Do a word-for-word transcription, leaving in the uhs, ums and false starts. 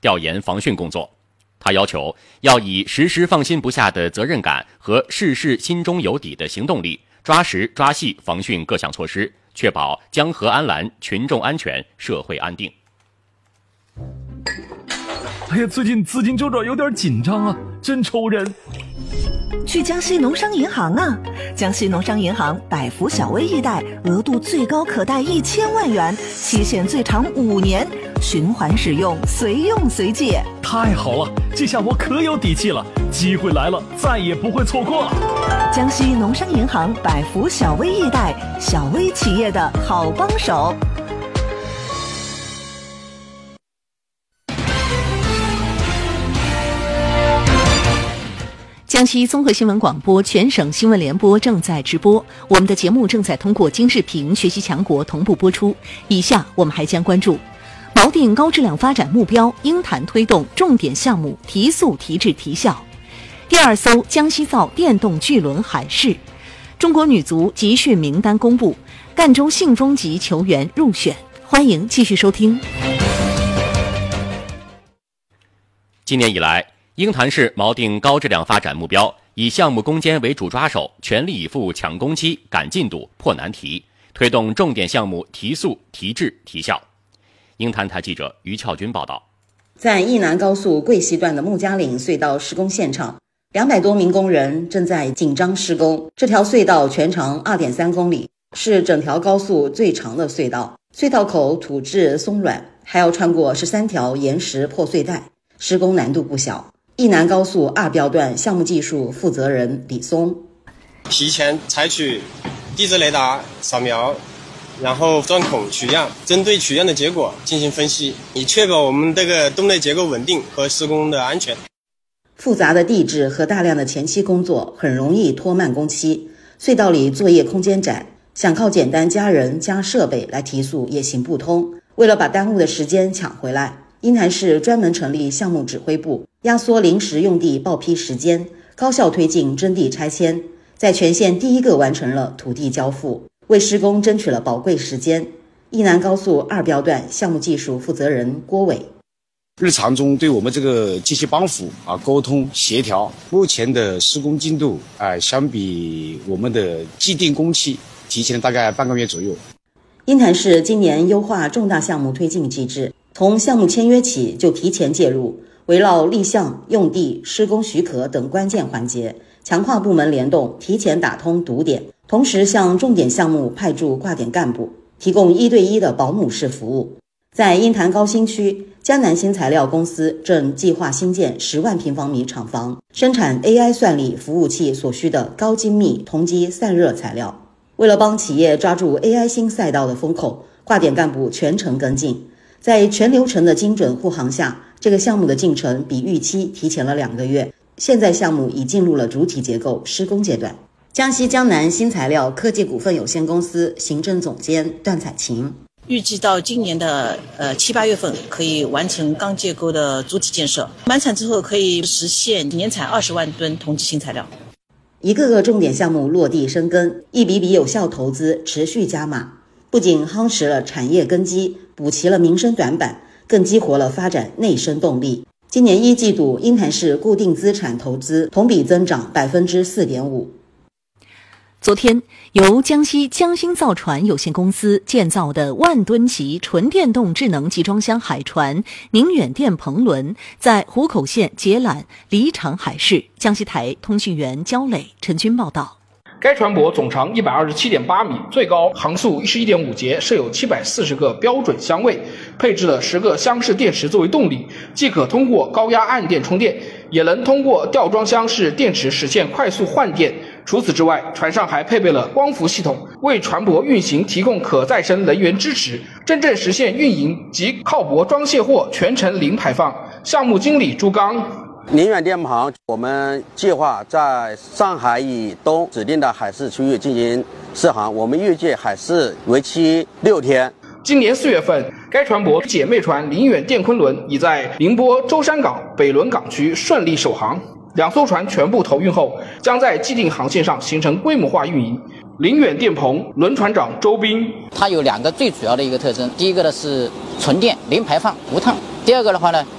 调研防汛工作。他要求要以时时放心不下的责任感和事事心中有底的行动力，抓实抓细防汛各项措施，确保江河安澜、群众安全、社会安定。 哎呀，最近资金周转有点紧张啊，真愁人。 去江西农商银行啊！江西农商银行百福小微易贷，额度最高可贷一千万元，期限最长五年，循环使用，随用随借。 太好了，这下我可有底气了，机会来了，再也不会错过了。 江西农商银行百福小微易贷，小微企业的好帮手。 江西综合新闻广播全省新闻联播正在直播，我们的节目正在通过京视频学习强国同步播出。以下我们还将关注锚定高质量发展目标，鹰潭推动重点项目提速提质提效。第二艘江西造电动巨轮海试，中国女足集训名单公布，赣州信丰籍球员入选。欢迎继续收听。 今年以来，鹰潭市锚定高质量发展目标，以项目攻坚为主抓手，全力以赴抢工期、赶进度、破难题，推动重点项目提速、提质、提效。鹰潭台记者于俏军报道。 在义南高速桂溪段的木家岭隧道施工现场，两百多名工人正在紧张施工。这条隧道全长 二点三公里，是整条高速最长的隧道。隧道口土质松软，还要穿过十三条岩石破碎带，施工难度不小。义南高速二标段项目技术负责人李松， 提前采取地质雷达扫描，然后钻孔取样，针对取样的结果进行分析，以确保我们这个洞内结构稳定和施工的安全。 复杂的地质和大量的前期工作很容易拖慢工期，隧道里作业空间窄，想靠简单加人加设备来提速也行不通。为了把耽误的时间抢回来，鹰潭市专门成立项目指挥部，压缩临时用地报批时间，高效推进征地拆迁，在全县第一个完成了土地交付，为施工争取了宝贵时间。义南高速二标段项目技术负责人郭伟， 日常中对我们这个机器帮扶啊沟通协调，目前的施工进度啊相比我们的既定工期提前了大概半个月左右。 鹰潭市今年优化重大项目推进机制，从项目签约起就提前介入，围绕立项、用地、施工许可等关键环节，强化部门联动，提前打通堵点，同时向重点项目派驻挂点干部，提供一对一的保姆式服务。在鹰潭高新区，江南新材料公司正计划新建十万平方米厂房，生产 A I 算力服务器所需的高精密同基散热材料。为了帮企业抓住 A I 新赛道的风口，挂点干部全程跟进，在全流程的精准护航下，这个项目的进程比预期提前了两个月。现在项目已进入了主体结构施工阶段。江西江南新材料科技股份有限公司行政总监段彩琴， 预计到今年的呃七八月份可以完成钢结构的主体建设，满产之后可以实现年产二十万吨同基新材料。 一个个重点项目落地生根，一笔笔有效投资持续加码，不仅夯实了产业根基，补齐了民生短板，更激活了发展内生动力。今年一季度，鹰潭市固定资产投资同比增长百分之四点五。 昨天，由江西江兴造船有限公司建造的万吨级纯电动智能集装箱海船宁远电鹏轮在湖口县解缆离场海试。江西台通讯员焦磊、陈军报道。 该船舶总长 一百二十七点八米，最高航速 十一点五节，设有七百四十个标准箱位，配置了十个箱式电池作为动力，既可通过高压暗电充电，也能通过吊装箱式电池实现快速换电。除此之外，船上还配备了光伏系统，为船舶运行提供可再生能源支持，真正实现运营及靠泊装卸货全程零排放。项目经理朱刚， 宁远电鹏，我们计划在上海以东指定的海事区域进行试航，我们预计海试为期六天。 今年四月份，该船舶姐妹船宁远电昆轮已在宁波舟山港北仑港区顺利首航。两艘船全部投运后，将在既定航线上形成规模化运营。宁远电鹏轮船长周斌， 它有两个最主要的一个特征，第一个呢是纯电零排放无碳，第二个的话呢